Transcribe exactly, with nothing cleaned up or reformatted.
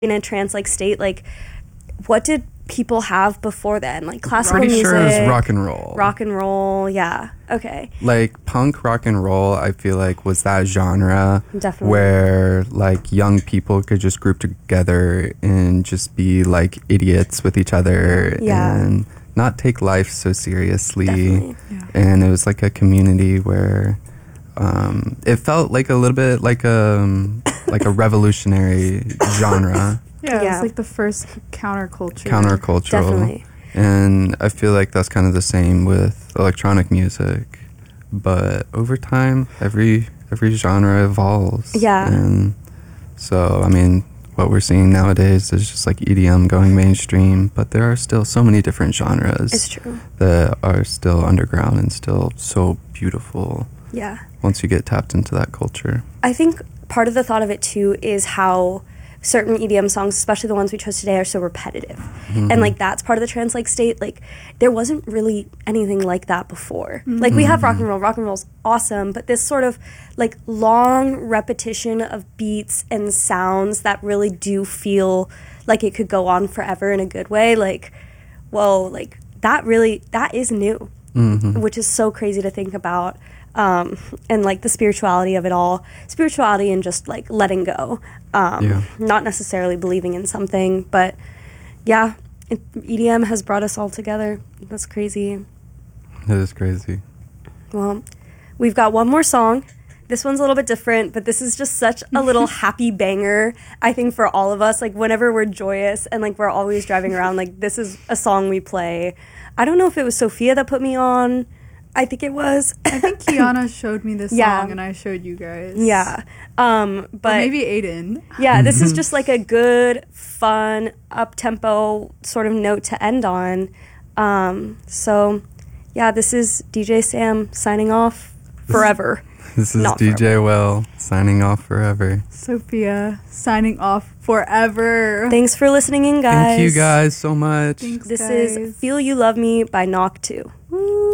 in a trance-like state, like, what did people have before then? Like, classical Pretty music? sure it was rock and roll. Rock and roll, yeah. Okay. Like, punk rock and roll, I feel like, was that genre Definitely. where, like, young people could just group together and just be, like, idiots with each other Yeah. and not take life so seriously. Definitely. Yeah. And it was, like, a community where um, it felt like a little bit like a, like a revolutionary genre. Yeah, Yeah. it's like the first counterculture. Countercultural. Definitely. And I feel like that's kind of the same with electronic music. But over time, every every genre evolves. Yeah. And so, I mean, what we're seeing nowadays is just like E D M going mainstream, but there are still so many different genres It's true. that are still underground and still so beautiful Yeah. once you get tapped into that culture. I think part of the thought of it, too, is how certain E D M songs, especially the ones we chose today, are so repetitive. Mm-hmm. And, like, that's part of the trance-like state. Like, there wasn't really anything like that before. Like, we have rock and roll. Rock and roll's awesome. But this sort of, like, long repetition of beats and sounds that really do feel like it could go on forever in a good way. Like, whoa, like, that really, that is new. Mm-hmm. Which is so crazy to think about. Um, and like the spirituality of it all, spirituality and just like letting go, um, Yeah. not necessarily believing in something, but yeah, it, E D M has brought us all together. That's crazy. It is crazy. Well, we've got one more song. This one's a little bit different, but this is just such a little happy banger, I think, for all of us. Like, whenever we're joyous and, like, we're always driving around, like, this is a song we play. I don't know if it was Sophia that put me on. I think it was. I think Kiana showed me this Yeah. song and I showed you guys. Yeah. Um, Or but maybe Aiden. yeah, this is just like a good, fun, up-tempo sort of note to end on. Um, so, yeah, this is D J Sam signing off forever. This is Not D J forever. Well signing off forever. Sophia signing off forever. Thanks for listening in, guys. Thank you guys so much. Thanks, This guys. is Feel You Love Me by Knock two. Woo!